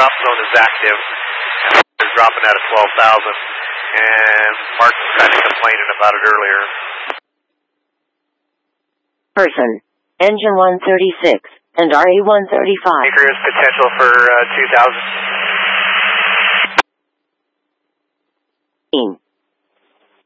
drop zone is active. They're dropping out of 12,000. And Mark was kind of complaining about it earlier. Person. Engine 136 and RE-135. Anchor is potential for 2,000.